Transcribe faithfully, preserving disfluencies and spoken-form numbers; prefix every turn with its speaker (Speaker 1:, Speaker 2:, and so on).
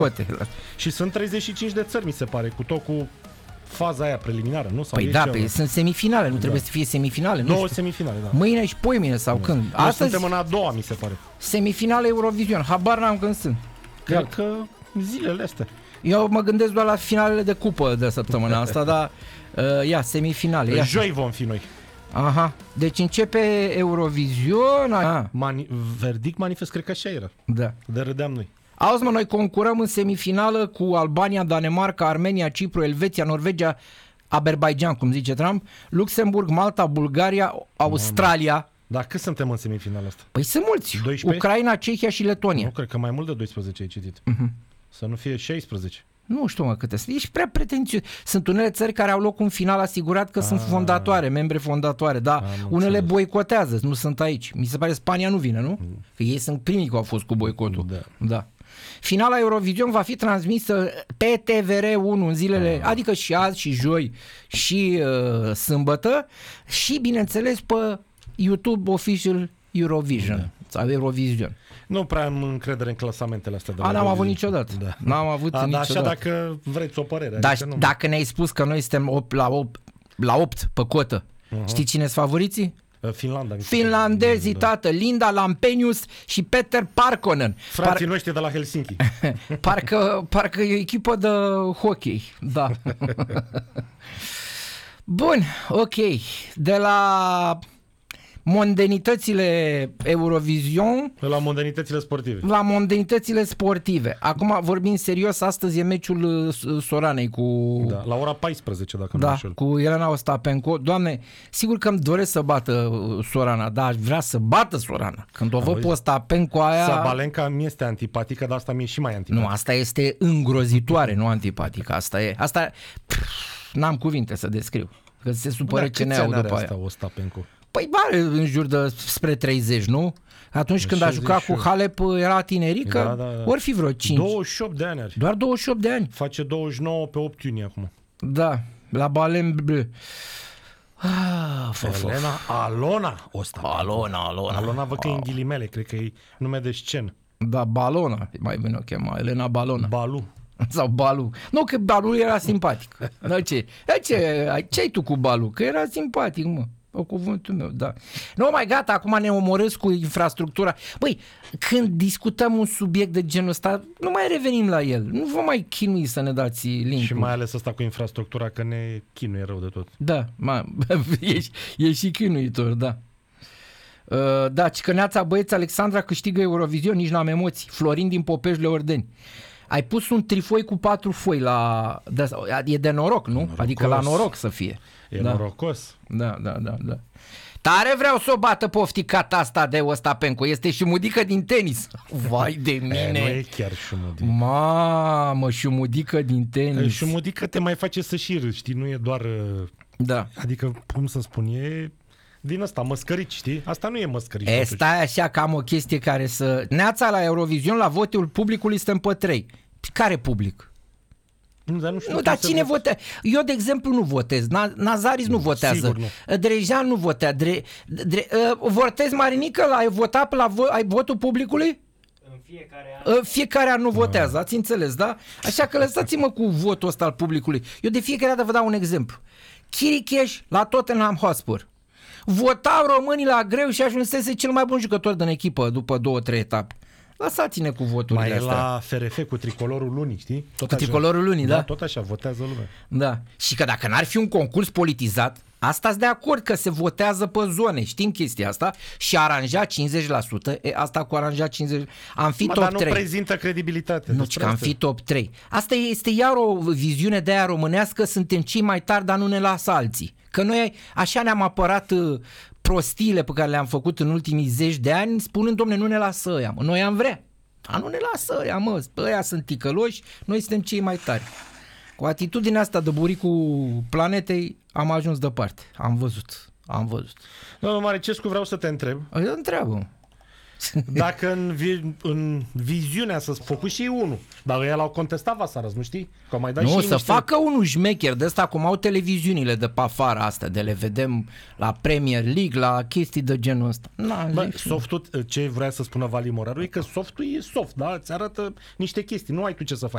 Speaker 1: Și sunt treizeci și cinci de țări, mi se pare, cu tot cu faza aia preliminară, nu? Sau
Speaker 2: păi da, pe, sunt semifinale, nu da. trebuie să fie semifinale.
Speaker 1: Două semifinale, da.
Speaker 2: Mâine și poimine sau da. când?
Speaker 1: Noi Astăzi suntem în a doua, mi se pare.
Speaker 2: Semifinale Eurovision, habar n-am când sunt.
Speaker 1: Cred că zilele astea.
Speaker 2: Eu mă gândesc doar la finalele de cupă de săptămâna asta, dar uh, ia, semifinale. Ia.
Speaker 1: Joi vom fi noi.
Speaker 2: Aha, deci începe Eurovision. Ah.
Speaker 1: Mani- verdict manifest, cred că așa era.
Speaker 2: Da.
Speaker 1: De râdeam noi.
Speaker 2: Auzi, mă, noi concurăm în semifinală cu Albania, Danemarca, Armenia, Cipru, Elveția, Norvegia, Azerbaijan, cum zice Trump, Luxemburg, Malta, Bulgaria, Australia.
Speaker 1: Mama. Dar cât suntem în semifinala asta?
Speaker 2: Păi sunt mulți.
Speaker 1: doisprezece?
Speaker 2: Ucraina, Cehia și Letonia.
Speaker 1: Nu, cred că mai mult de doisprezece ai citit.
Speaker 2: Uh-huh.
Speaker 1: Să nu fie șaisprezece.
Speaker 2: Nu știu, mă, câte sunt. Ești prea pretențios. Sunt unele țări care au loc un final asigurat că A, sunt fondatoare, membre fondatoare, dar unele înțeles. boicotează, nu sunt aici. Mi se pare Spania nu vine, nu? Mm. Că ei sunt primii care au fost cu boicotul.
Speaker 1: Da.
Speaker 2: Da. Finala Eurovision va fi transmisă pe T V R unu în zilele, A. adică și azi și joi și uh, sâmbătă și, bineînțeles, pe YouTube Official Eurovision. Da. Sau Eurovision.
Speaker 1: Nu prea am încredere în clasamentele astea de la
Speaker 2: A, n-am avut niciodată. Da. N-am avut
Speaker 1: A,
Speaker 2: niciodată.
Speaker 1: Așa dacă vreți o părere.
Speaker 2: Da,
Speaker 1: adică nu...
Speaker 2: Dacă ne-ai spus că noi suntem opt la opt, la opt pe cotă, uh-huh. știi cine sunt favoriții?
Speaker 1: Finlanda.
Speaker 2: Finlandezii, da. tată, Linda Lampenius și Peter Parkkonen.
Speaker 1: Frații Par... noștri de la Helsinki.
Speaker 2: parcă, parcă e o echipă de hockey. Da. Bun, ok. De la mondenitățile Eurovision
Speaker 1: la mondenitățile sportive.
Speaker 2: La mondenitățile sportive. Acum vorbim serios, astăzi e meciul Soranei cu...
Speaker 1: Da, la ora paisprezece, dacă
Speaker 2: da,
Speaker 1: nu înșel.
Speaker 2: Cu Elena Ostapenko. Doamne, sigur că îmi doresc să bată Sorana, dar aș vrea să bată Sorana. Când o văd pe Ostapenko aia...
Speaker 1: Sabalenka mi este antipatică, dar asta mi-e și mai antipatică.
Speaker 2: Nu, asta este îngrozitoare, nu antipatică. Asta e... Asta... Pff, n-am cuvinte să descriu. Că se supără ce ne au după aia.
Speaker 1: Asta Ostapenko?
Speaker 2: Păi are în jur de spre treizeci, nu? Atunci când a jucat cu Halep era tinerică, da, da, da. Ori fi vreo cinci.
Speaker 1: douăzeci și opt de ani are.
Speaker 2: Doar douăzeci și opt de ani.
Speaker 1: Face douăzeci și nouă pe opt iunie acum.
Speaker 2: Da, la Balen Bleu. Ah,
Speaker 1: Elena Alona Ostapenko.
Speaker 2: Alona, Alona.
Speaker 1: Alona văd că e în ghilimele, cred că e nume de scenă.
Speaker 2: Da, Balona, mai bine o chema, Elena Balona.
Speaker 1: Balu.
Speaker 2: Sau Balu. Nu, că Balu era simpatic. Da, ce? Ce, ce ai tu cu Balu? Că era simpatic, mă. O cuvântul meu, da. Nu, mai gata, acum ne omorâți cu infrastructura. Băi, când discutăm un subiect de genul ăsta, nu mai revenim la el. Nu vă mai chinui să ne dați link-ul.
Speaker 1: Și mai ales ăsta cu infrastructura, că ne chinuie rău de tot.
Speaker 2: Da, ma, e, e și chinuitor, da. Uh, da, ci că Neața băieți, Alexandra câștigă Eurovision, nici n-am emoții. Florin din Popeșle Ordeni. Ai pus un trifoi cu patru foi la... De, e de noroc, nu? Norocos. Adică la noroc să fie.
Speaker 1: E da. norocos.
Speaker 2: Da, da, da, da. Tare vreau să o bată pofticata asta de Ostapenko. Este și mudică din tenis. Vai de mine. E,
Speaker 1: nu e chiar șumudică.
Speaker 2: Mamă, șumudică din tenis.
Speaker 1: Șumudică te mai face să și râzi, știi? Nu e doar...
Speaker 2: Da.
Speaker 1: Adică, cum să spun, e... Din ăsta, măscărici, știi? Asta nu e măscărici.
Speaker 2: E, stai așa că am o chestie care să... Neața la Eurovision, la votul publicului suntem pe trei. Care public?
Speaker 1: Nu, dar, nu știu
Speaker 2: nu, dar cine votează? Eu, de exemplu, nu votez. Nazaris nu, nu votează. Nu. Drejan nu votează. Dre, Dre, uh, votez, Marinică, la, ai votat la vo, ai votul publicului?
Speaker 3: În fiecare an.
Speaker 2: Uh, fiecare an nu votează, ați înțeles, da? Așa că lăsați-mă cu votul ăsta al publicului. Eu de fiecare dată vă dau un exemplu. Chiricheș la Tottenham Hotspur. Votau românii la greu și ajunsese cel mai bun jucător din echipă după două, trei etape. Lăsați-ne cu voturile
Speaker 1: mai
Speaker 2: astea.
Speaker 1: Mai e la F R F cu tricolorul lunii, știi? Tot
Speaker 2: cu
Speaker 1: așa.
Speaker 2: tricolorul lunii, da?
Speaker 1: Da, tot așa, votează lumea.
Speaker 2: Da. Și că dacă n-ar fi un concurs politizat, asta-s de acord că se votează pe zone, știm chestia asta, și aranja cincizeci la sută, e, asta cu aranja cincizeci la sută, am fi
Speaker 1: Ma,
Speaker 2: top
Speaker 1: dar
Speaker 2: trei.
Speaker 1: nu prezintă credibilitate.
Speaker 2: Nu, că am fi top trei. Asta este iar o viziune de aia românească, suntem cei mai tari, dar nu ne lasă alții. Că noi așa ne-am apărat prostiile pe care le-am făcut în ultimii zeci de ani, spunând, domne, nu ne lasă ăia, mă. Noi am vrea. A, nu ne lasă ăia, mă, ăia sunt ticăloși, noi suntem cei mai tari. Cu atitudinea asta de buricul planetei am ajuns departe. Am văzut, am văzut.
Speaker 1: Domnul Maricescu, vreau să te întreb.
Speaker 2: Eu întreabă.
Speaker 1: Dacă în, vi- în viziunea să-ți făcut și unul, dar ăia l-au contestat Vasaras, nu știi? Că mai dai
Speaker 2: nu,
Speaker 1: și
Speaker 2: să
Speaker 1: niște...
Speaker 2: facă unul șmecher de ăsta, cum au televiziunile de pe afară astea, de le vedem la Premier League, la chestii de genul ăsta.
Speaker 1: Bă, softul, ce vrea să spună Vali Moraru e că softul e soft, da? Îți arată niște chestii, nu ai tu ce să faci.